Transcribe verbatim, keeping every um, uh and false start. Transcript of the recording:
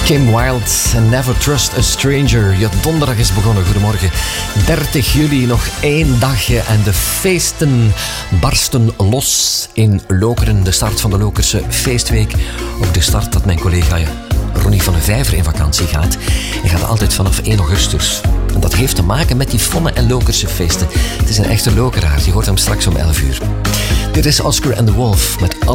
Kim Wilde en Never Trust a Stranger. Je donderdag is begonnen. Goedemorgen. dertig juli, nog één dagje en de feesten barsten los in Lokeren. De start van de Lokerse feestweek. Ook de start dat mijn collega Ronnie van den Vijver in vakantie gaat. Hij gaat altijd vanaf één augustus. En dat heeft te maken met die Vonne en Lokerse feesten. Het is een echte Lokeraar. Je hoort hem straks om elf uur. Dit is Oscar and the Wolf met